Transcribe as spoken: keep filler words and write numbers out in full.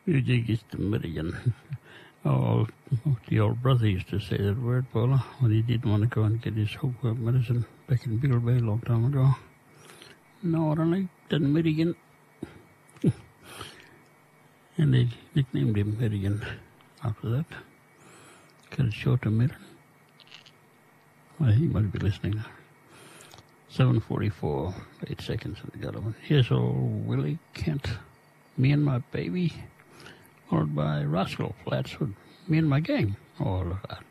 You think it's the Meridian. Oh, the old brother used to say that word, Paula, when he didn't want to go and get his homework medicine back in Beagle Bay a long time ago. No, I don't like the Meridian. And they nicknamed him Meridian after that. Cut it short to Meridian. Well, he must be listening now. seven forty-four, eight seconds of the gentleman. Here's old Willie Kent, Me and My Baby, followed by Rascal Flats with Me and My Gang. Oh, look at that.